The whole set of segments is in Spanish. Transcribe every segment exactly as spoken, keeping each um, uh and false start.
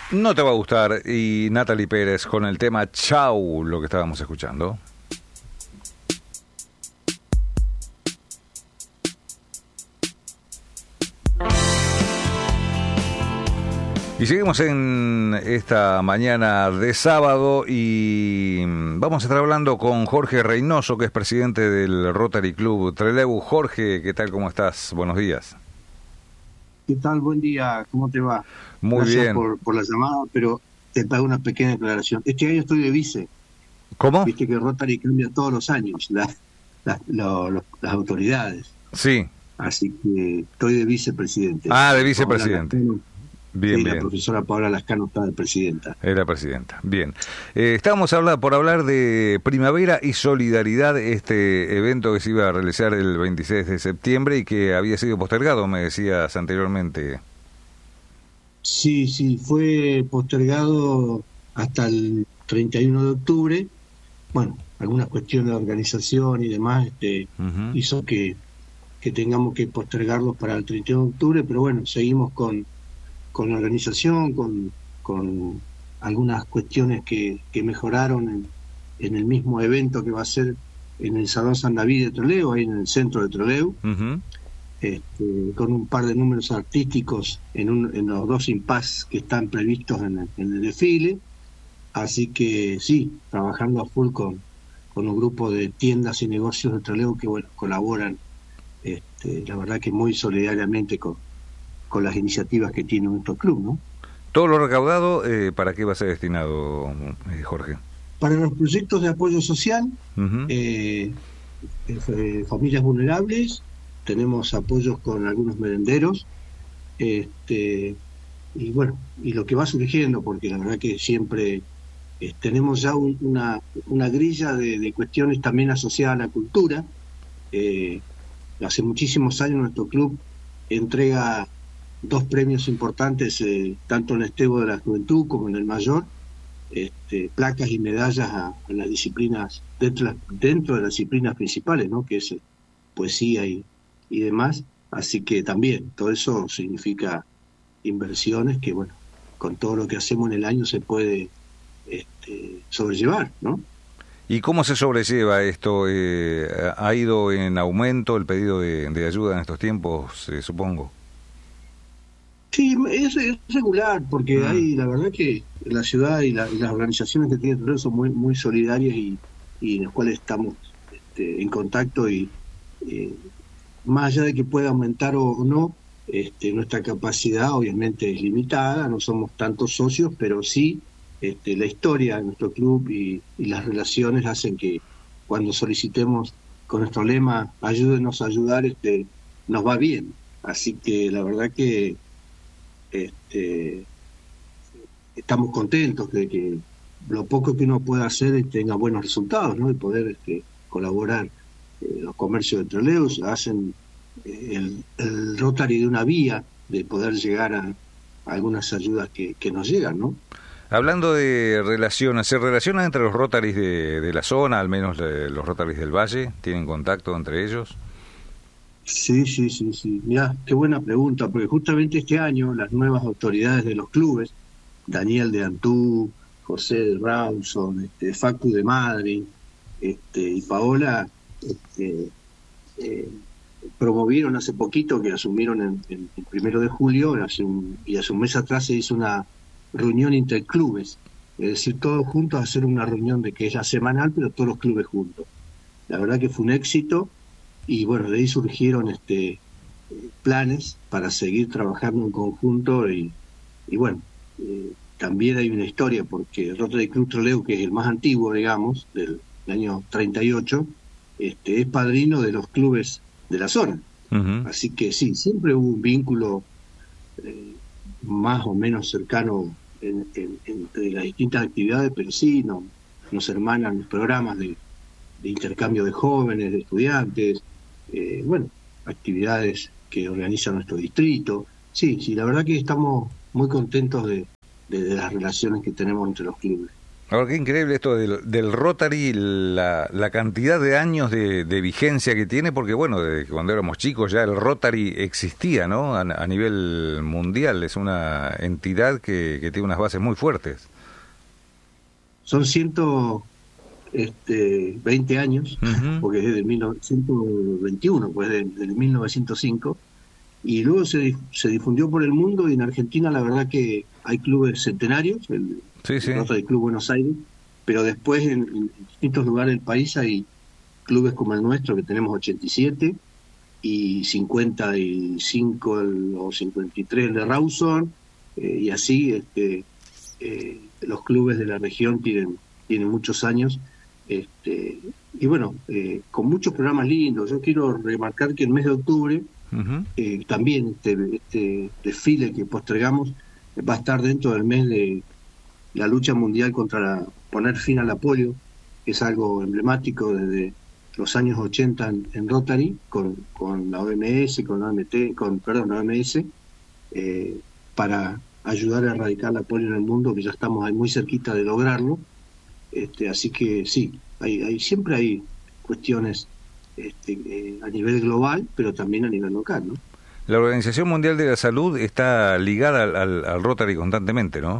No te va a gustar, y Natalie Pérez con el tema Chau, lo que estábamos escuchando. Y seguimos en esta mañana de sábado y vamos a estar hablando con Jorge Reynoso, que es presidente del Rotary Club Trelew. Jorge, ¿qué tal? ¿Cómo estás? Buenos días. ¿Qué tal? Buen día. ¿Cómo te va? Muy Gracias bien. por, por la llamada, pero te pago una pequeña aclaración. Este año estoy de vice. ¿Cómo? Viste que Rotary cambia todos los años, la, la, lo, lo, las autoridades. Sí. Así que estoy de vicepresidente. Ah, de vicepresidente. Bien, sí, bien. La profesora Paola Lascano está de presidenta. Era presidenta. Bien. Eh, estábamos hablando, por hablar de Primavera y Solidaridad, este evento que se iba a realizar el veintiséis de septiembre y que había sido postergado, me decías anteriormente. Sí, sí, fue postergado hasta el treinta y uno de octubre. Bueno, algunas cuestiones de organización y demás este, uh-huh. hizo que, que tengamos que postergarlo para el treinta y uno de octubre, pero bueno, seguimos con con la organización, con, con algunas cuestiones que, que mejoraron en, en el mismo evento que va a ser en el Salón San David de Trelew, ahí en el centro de Trelew, uh-huh. este, con un par de números artísticos en, un, en los dos impas que están previstos en el, en el desfile. Así que sí, trabajando a full con, con un grupo de tiendas y negocios de Trelew que bueno, colaboran, este, la verdad que muy solidariamente con con las iniciativas que tiene nuestro club, ¿no? ¿Todo lo recaudado eh, para qué va a ser destinado, eh, Jorge? Para los proyectos de apoyo social, uh-huh. eh, eh, familias vulnerables, tenemos apoyos con algunos merenderos, este, y bueno, y lo que va surgiendo, porque la verdad que siempre eh, tenemos ya un, una, una grilla de, de cuestiones también asociadas a la cultura. Eh, hace muchísimos años nuestro club entrega dos premios importantes, eh, tanto en el Estego de la Juventud como en el Mayor, este, placas y medallas a, a las disciplinas, dentro, dentro de las disciplinas principales, ¿no? Que es eh, poesía y, y demás. Así que también todo eso significa inversiones que, bueno, con todo lo que hacemos en el año se puede este, sobrellevar, ¿no? ¿Y cómo se sobrelleva esto? Eh, ¿Ha ido en aumento el pedido de, de ayuda en estos tiempos, eh, supongo? Sí, es, es regular, porque mm. hay, la verdad que la ciudad y, la, y las organizaciones que tienen Trelew son muy muy solidarias y, y en las cuales estamos este, en contacto y eh, más allá de que pueda aumentar o no, este, nuestra capacidad obviamente es limitada, no somos tantos socios, pero sí este, la historia de nuestro club y, y las relaciones hacen que cuando solicitemos con nuestro lema ayúdenos a ayudar, este, nos va bien. Así que la verdad que Este, estamos contentos de que lo poco que uno pueda hacer tenga buenos resultados, ¿no? Y poder este, colaborar. Eh, los comercios de Trelew hacen eh, el, el Rotary de una vía de poder llegar a, a algunas ayudas que, que nos llegan, ¿no? Hablando de relaciones, ¿se relaciona entre los Rotaries de, de la zona, al menos de, los Rotaries del Valle? ¿Tienen contacto entre ellos? Sí, sí, sí, sí. Mirá, qué buena pregunta, porque justamente este año las nuevas autoridades de los clubes, Daniel de Antú, José de Rawson, este, Facu de Madrid, este, y Paola, este, eh, promovieron hace poquito, que asumieron en, en el primero de julio, hace un, y hace un mes atrás se hizo una reunión interclubes, es decir, todos juntos a hacer una reunión de que es la semanal, pero todos los clubes juntos. La verdad que fue un éxito. Y bueno, de ahí surgieron este planes para seguir trabajando en conjunto y, y bueno, eh, también hay una historia porque el Rotary Club Trelew, que es el más antiguo, digamos, del, del año treinta y ocho, este, es padrino de los clubes de la zona. Uh-huh. Así que sí, siempre hubo un vínculo eh, más o menos cercano en, en, entre las distintas actividades, pero sí no, nos hermanan los programas de, de intercambio de jóvenes, de estudiantes, Eh, bueno, actividades que organiza nuestro distrito. Sí, sí, la verdad que estamos muy contentos de, de, de las relaciones que tenemos entre los clubes. Ahora, qué increíble esto del, del Rotary, la, la cantidad de años de, de vigencia que tiene, porque bueno, desde cuando éramos chicos ya el Rotary existía, ¿no? A, a nivel mundial, es una entidad que, que tiene unas bases muy fuertes. Son ciento veinte años, uh-huh. porque es desde mil novecientos veintiuno, pues desde mil novecientos cinco, y luego se, se difundió por el mundo, y en Argentina la verdad que hay clubes centenarios, el, sí, sí. el Rotary Club Buenos Aires, pero después en, en distintos lugares del país hay clubes como el nuestro, que tenemos ochenta y siete, y cincuenta y cinco el, o cincuenta y tres el de Rawson, eh, y así este, eh, los clubes de la región tienen, tienen muchos años, este, y bueno, eh, con muchos programas lindos. Yo quiero remarcar que el mes de octubre, uh-huh. eh, también este, este desfile que postergamos va a estar dentro del mes de la lucha mundial contra la, poner fin al la polio, que es algo emblemático desde los años ochenta en, en Rotary, con, con la O M S, con la O M T, con, perdón, la O M S, eh, para ayudar a erradicar la polio en el mundo, que ya estamos ahí muy cerquita de lograrlo. Este, así que sí, hay, hay siempre hay cuestiones este, eh, a nivel global, pero también a nivel local, ¿no? La Organización Mundial de la Salud está ligada al, al, al Rotary constantemente, ¿no?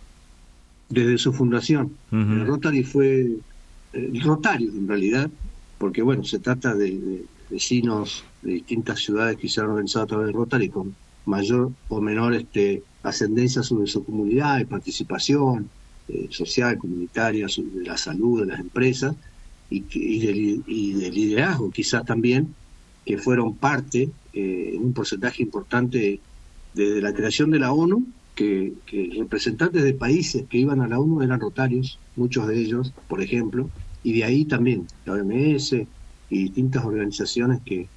Desde su fundación. Uh-huh. El Rotary fue el Rotario, en realidad, porque bueno, se trata de, de vecinos de distintas ciudades que se han organizado a través del Rotary con mayor o menor este, ascendencia sobre su comunidad y participación eh, social, comunitaria, de la salud, de las empresas y, y, de, y de liderazgo quizás también, que fueron parte eh, en un porcentaje importante desde la creación de la ONU, que, que representantes de países que iban a la ONU eran rotarios, muchos de ellos, por ejemplo, y de ahí también la O M S y distintas organizaciones que,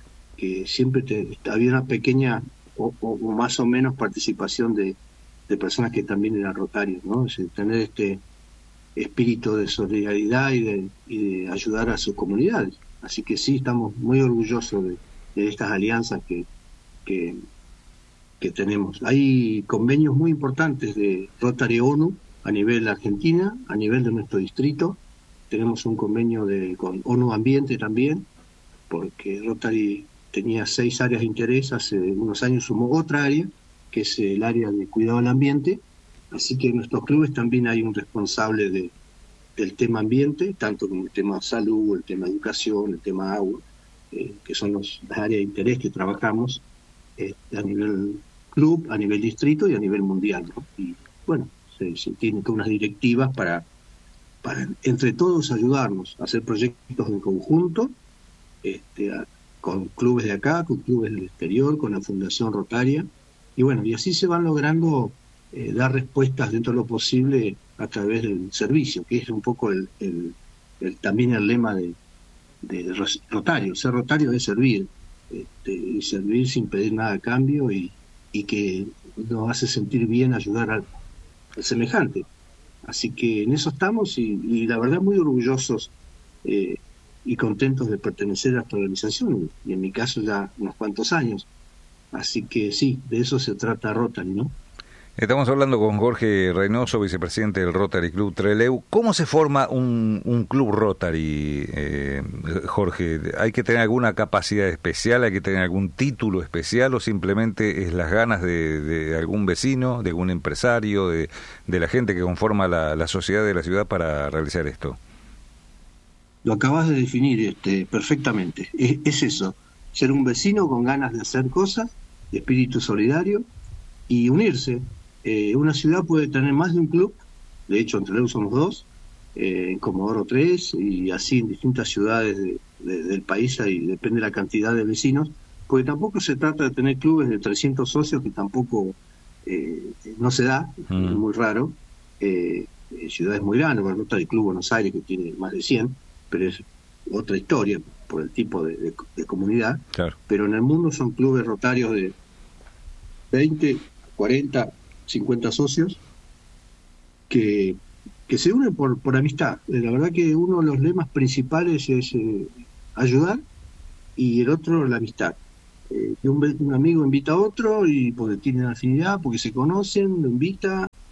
que siempre te, había una pequeña o, o, o más o menos participación de, de personas que también eran rotarios, ¿no? Es decir, tener este espíritu de solidaridad y de, y de ayudar a sus comunidades. Así que sí, estamos muy orgullosos de, de estas alianzas que, que, que tenemos. Hay convenios muy importantes de Rotary ONU a nivel de Argentina, a nivel de nuestro distrito. Tenemos un convenio de, con ONU Ambiente también, porque Rotary tenía seis áreas de interés, hace unos años sumó otra área, que es el área de cuidado del ambiente. Así que en nuestros clubes también hay un responsable de, del tema ambiente, tanto como el tema salud, el tema educación, el tema agua, eh, que son los, las áreas de interés que trabajamos eh, a nivel club, a nivel distrito y a nivel mundial, ¿no? Y bueno, se, se tienen unas directivas para, para entre todos ayudarnos a hacer proyectos en conjunto, este, a, con clubes de acá, con clubes del exterior, con la Fundación Rotaria, y bueno, y así se van logrando eh, dar respuestas dentro de lo posible a través del servicio, que es un poco el, el, el también el lema de, de Rotario. Ser Rotario es servir, este, y servir sin pedir nada a cambio, y, y que nos hace sentir bien ayudar al, al semejante. Así que en eso estamos, y, y la verdad muy orgullosos eh, y contentos de pertenecer a esta organización, y en mi caso ya unos cuantos años. Así que sí, de eso se trata Rotary, ¿no? Estamos hablando con Jorge Reynoso, vicepresidente del Rotary Club Trelew. ¿Cómo se forma un, un club Rotary, eh, Jorge? ¿Hay que tener alguna capacidad especial, hay que tener algún título especial, o simplemente es las ganas de, de algún vecino, de algún empresario, de, de la gente que conforma la, la sociedad de la ciudad para realizar esto? Lo acabas de definir este, perfectamente. Es, es eso, ser un vecino con ganas de hacer cosas, de espíritu solidario y unirse. Eh, una ciudad puede tener más de un club, de hecho en Trelew somos dos, eh, en Comodoro tres, y así en distintas ciudades de, de, del país, y depende de la cantidad de vecinos, porque tampoco se trata de tener clubes de trescientos socios, que tampoco eh, no se da, mm. es muy raro, eh, ciudades muy grandes, por ejemplo el Club Buenos Aires, que tiene más de cien, pero es otra historia por el tipo de, de, de comunidad, claro. Pero en el mundo son clubes rotarios de veinte, cuarenta, cincuenta socios que, que se unen por, por amistad. La verdad que uno de los lemas principales es eh, ayudar, y el otro la amistad. Eh, que un, un amigo invita a otro, y porque tienen afinidad, porque se conocen, lo invita, o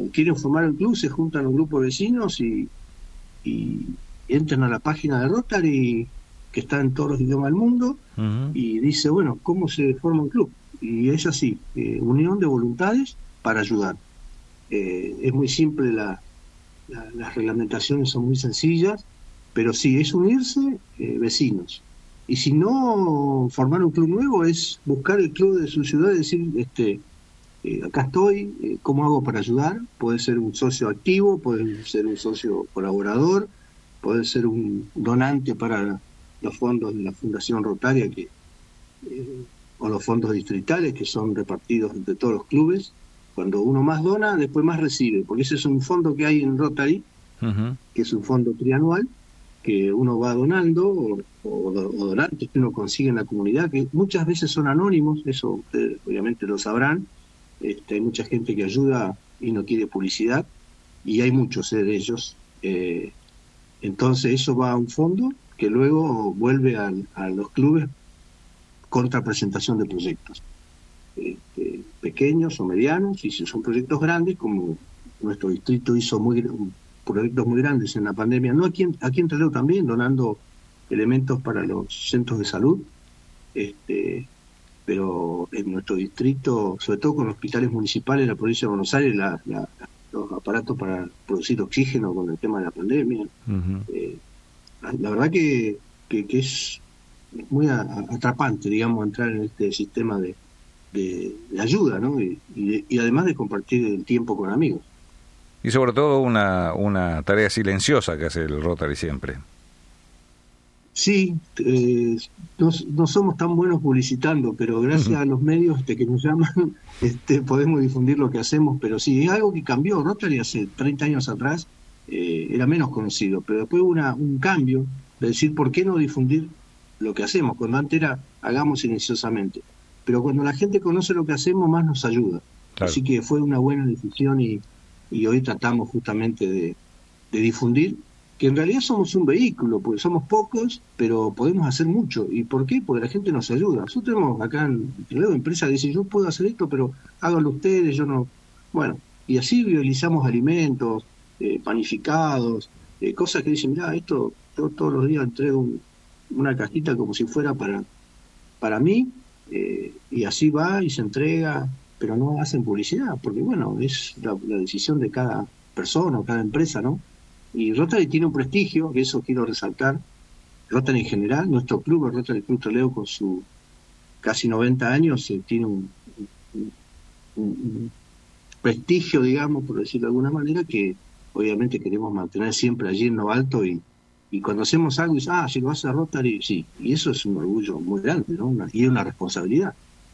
quieren formar un club, se juntan un grupo de vecinos y, y entran a la página de Rotary, que está en todos los idiomas del mundo, uh-huh. y dice, bueno, ¿cómo se forma un club? Y es así, eh, unión de voluntades para ayudar. Eh, es muy simple, la, la, las reglamentaciones son muy sencillas, pero sí, es unirse eh, vecinos. Y si no, formar un club nuevo es buscar el club de su ciudad y decir, este, eh, acá estoy, eh, ¿cómo hago para ayudar? Puede ser un socio activo, puede ser un socio colaborador, puede ser un donante para los fondos de la Fundación Rotaria, que eh, o los fondos distritales, que son repartidos entre todos los clubes. Cuando uno más dona, después más recibe, porque ese es un fondo que hay en Rotary, uh-huh. que es un fondo trianual, que uno va donando, o, o, o donantes que uno consigue en la comunidad, que muchas veces son anónimos, eso ustedes obviamente lo sabrán. Este, hay mucha gente que ayuda y no quiere publicidad, y hay muchos eh, de ellos. Eh, entonces eso va a un fondo que luego vuelve a, a los clubes contra presentación de proyectos. Este, pequeños o medianos, y si son proyectos grandes, como nuestro distrito hizo muy proyectos muy grandes en la pandemia, no aquí en, aquí en Trelew también, donando elementos para los centros de salud, este, pero en nuestro distrito, sobre todo con los hospitales municipales de la provincia de Buenos Aires, la, la, los aparatos para producir oxígeno con el tema de la pandemia, uh-huh. eh, la verdad que, que, que es muy atrapante, digamos, entrar en este sistema de De, de ayuda, ¿no? Y, y, y además de compartir el tiempo con amigos. Y sobre todo una, una tarea silenciosa que hace el Rotary siempre. Sí, eh, no, no somos tan buenos publicitando, pero gracias uh-huh. a los medios este, que nos llaman, este, podemos difundir lo que hacemos, pero sí, es algo que cambió. Rotary hace treinta años atrás eh, era menos conocido, pero después hubo una, un cambio de decir, ¿por qué no difundir lo que hacemos? Cuando antes era, hagamos silenciosamente. Pero cuando la gente conoce lo que hacemos, más nos ayuda. Claro. Así que fue una buena decisión y, y hoy tratamos justamente de, de difundir que en realidad somos un vehículo, porque somos pocos, pero podemos hacer mucho. ¿Y por qué? Porque la gente nos ayuda. Nosotros tenemos acá en Trelew empresas que dicen, yo puedo hacer esto, pero háganlo ustedes, yo no. Bueno, y así viabilizamos alimentos, eh, panificados, eh, cosas que dicen, mira, esto yo todos los días entrego un, una cajita como si fuera para, para mí, Eh, y así va y se entrega, pero no hacen publicidad, porque bueno, es la, la decisión de cada persona o cada empresa, ¿no? Y Rotary tiene un prestigio, que eso quiero resaltar. Rotary en general, nuestro club, el Rotary Club Trelew, con su casi noventa años, eh, tiene un, un, un prestigio, digamos, por decirlo de alguna manera, que obviamente queremos mantener siempre allí en lo alto. Y Y cuando hacemos algo, dice, ah, si lo vas a Rotary, sí. Y eso es un orgullo muy grande, ¿no? Una, y una responsabilidad.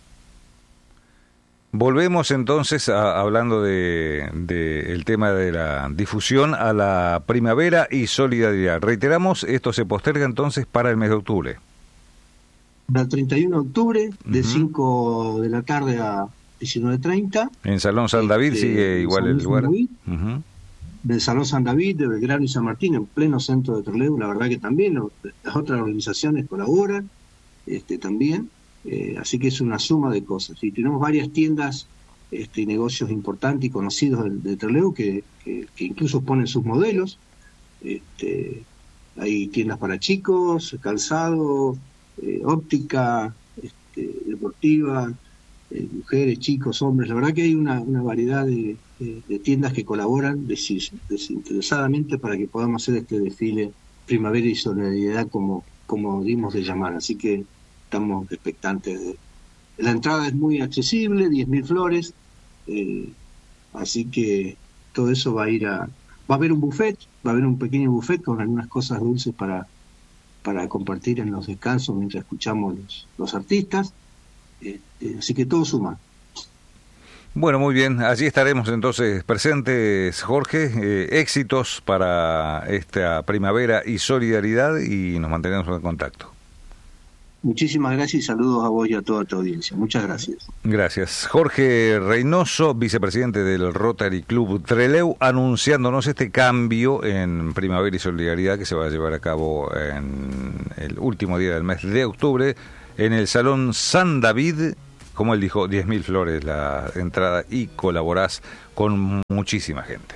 Volvemos entonces, a, hablando de, de el tema de la difusión, a la primavera y solidaridad. Reiteramos, esto se posterga entonces para el mes de octubre. Para el treinta y uno de octubre, de uh-huh. cinco de la tarde a diecinueve treinta. En Salón San David este, sigue igual el lugar. Uh-huh. Del Salón San David, de Belgrano y San Martín, en pleno centro de Trelew. La verdad que también lo, las otras organizaciones colaboran este, también, eh, así que es una suma de cosas. Y tenemos varias tiendas este, y negocios importantes y conocidos de, de Trelew que, que, que incluso ponen sus modelos. Este, hay tiendas para chicos, calzado, eh, óptica, este, deportiva, eh, mujeres, chicos, hombres. La verdad que hay una, una variedad de de tiendas que colaboran desis, desinteresadamente para que podamos hacer este desfile Primavera y Solidaridad como, como dimos de llamar, así que estamos expectantes. De... La entrada es muy accesible, diez mil flores, eh, así que todo eso va a ir a... Va a haber un buffet, va a haber un pequeño buffet con algunas cosas dulces para, para compartir en los descansos mientras escuchamos los, los artistas, eh, eh, así que todo suma. Bueno, muy bien, allí estaremos entonces presentes, Jorge. Eh, éxitos para esta primavera y solidaridad, y nos mantenemos en contacto. Muchísimas gracias y saludos a vos y a toda tu audiencia. Muchas gracias. Gracias. Jorge Reynoso, vicepresidente del Rotary Club Trelew, anunciándonos este cambio en primavera y solidaridad que se va a llevar a cabo en el último día del mes de octubre en el Salón San David como él dijo, diez mil flores la entrada y colaborás con muchísima gente.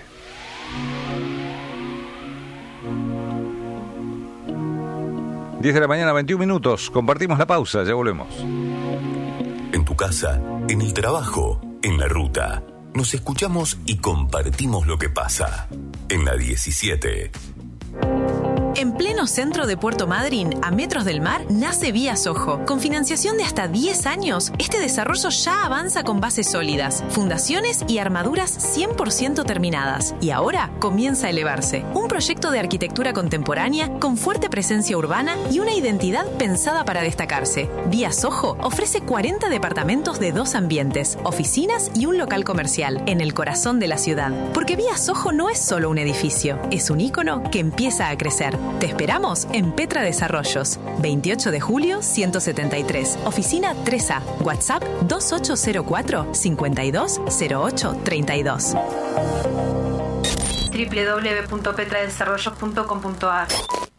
diez de la mañana, veintiún minutos. Compartimos la pausa, ya volvemos. En tu casa, en el trabajo, en la ruta. Nos escuchamos y compartimos lo que pasa. En la diecisiete. En pleno centro de Puerto Madryn, a metros del mar, nace Vía Sojo. Con financiación de hasta diez años, este desarrollo ya avanza con bases sólidas, fundaciones y armaduras cien por ciento terminadas. Y ahora comienza a elevarse. Un proyecto de arquitectura contemporánea con fuerte presencia urbana y una identidad pensada para destacarse. Vía Sojo ofrece cuarenta departamentos de dos ambientes, oficinas y un local comercial, en el corazón de la ciudad. Porque Vía Sojo no es solo un edificio, es un ícono que empieza a crecer. Te esperamos en Petra Desarrollos, veintiocho de julio ciento setenta y tres, oficina tres A, WhatsApp dos ocho cero cuatro, cinco dos cero ocho tres dos. doble u doble u doble u punto petra desarrollos punto com punto a r.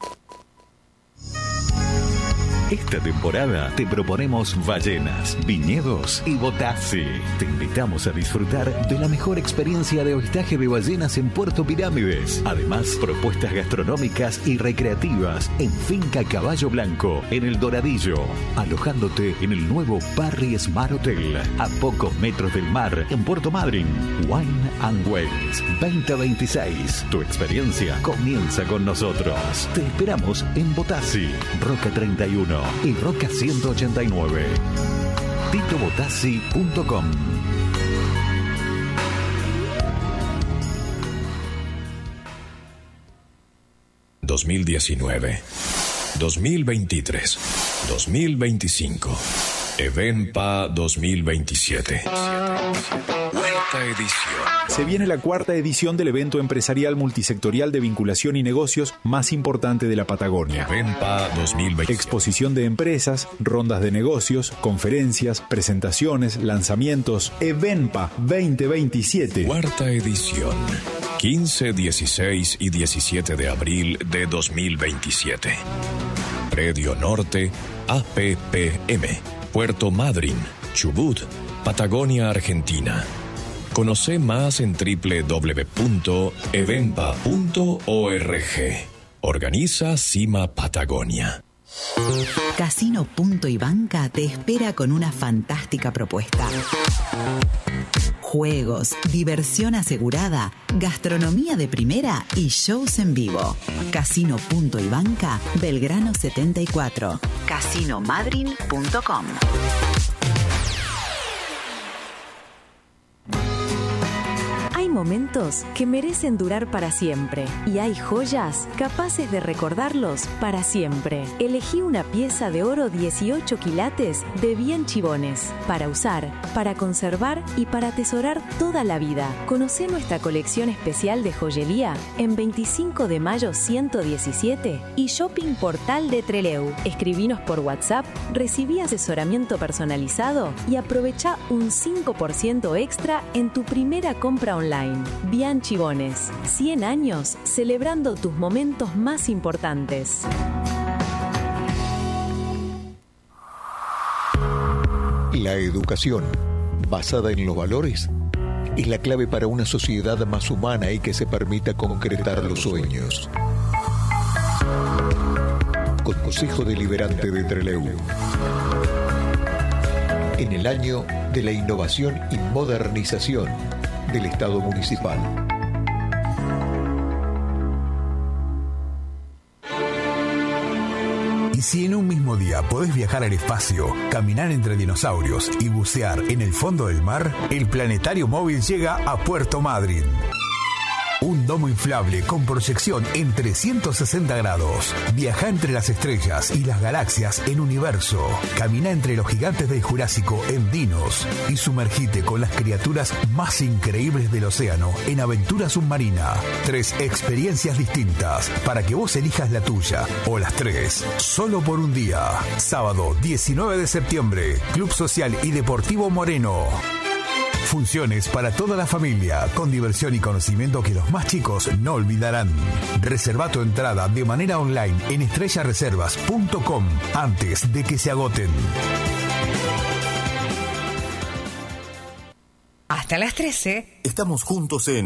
Esta temporada te proponemos ballenas, viñedos y Botassi. Te invitamos a disfrutar de la mejor experiencia de avistaje de ballenas en Puerto Pirámides. Además, propuestas gastronómicas y recreativas en Finca Caballo Blanco, en El Doradillo. Alojándote en el nuevo Parry Smart Hotel, a pocos metros del mar, en Puerto Madryn. Wine and Wells veinte veintiséis. Tu experiencia comienza con nosotros. Te esperamos en Botassi, Roca treinta y uno. Y Roca ciento ochenta y nueve. tito botassi punto com. dos mil diecinueve, dos mil veintitrés, dos mil veinticinco. Evenpa dos mil veintisiete. Cuarta edición. Se viene la cuarta edición del evento empresarial multisectorial de vinculación y negocios más importante de la Patagonia. Evenpa dos mil veinte. Exposición de empresas, rondas de negocios, conferencias, presentaciones, lanzamientos. Evenpa veinte veintisiete. Cuarta edición. quince, dieciséis y diecisiete de abril de dos mil veintisiete. Predio Norte, A P P M. Puerto Madryn, Chubut, Patagonia, Argentina. Conoce más en doble u doble u doble u punto evenpa punto org. Organiza Cima Patagonia. Casino Punto y Banca te espera con una fantástica propuesta. Juegos, diversión asegurada, gastronomía de primera y shows en vivo. Casino Punto y Banca, Belgrano setenta y cuatro. casino madryn punto com. Hay momentos que merecen durar para siempre y hay joyas capaces de recordarlos para siempre. Elegí una pieza de oro dieciocho quilates de Bien Chibones para usar, para conservar y para atesorar toda la vida. Conocé nuestra colección especial de joyería en veinticinco de mayo ciento diecisiete y Shopping Portal de Trelew. Escribinos por WhatsApp, recibí asesoramiento personalizado y aprovecha un cinco por ciento extra en tu primera compra online. Bien Chibones, cien años celebrando tus momentos más importantes. La educación, basada en los valores, es la clave para una sociedad más humana y que se permita concretar los sueños. Consejo Deliberante de Trelew. En el año de la innovación y modernización del Estado municipal. Y si en un mismo día podés viajar al espacio, caminar entre dinosaurios y bucear en el fondo del mar, el planetario móvil llega a Puerto Madryn. Un domo inflable con proyección en trescientos sesenta grados. Viaja entre las estrellas y las galaxias en Universo. Camina entre los gigantes del Jurásico en Dinos. Y sumergite con las criaturas más increíbles del océano en Aventura Submarina. Tres experiencias distintas para que vos elijas la tuya o las tres. Solo por un día. Sábado diecinueve de septiembre. Club Social y Deportivo Moreno. Funciones para toda la familia, con diversión y conocimiento que los más chicos no olvidarán. Reserva tu entrada de manera online en estrella reservas punto com antes de que se agoten. Hasta las trece. Estamos juntos en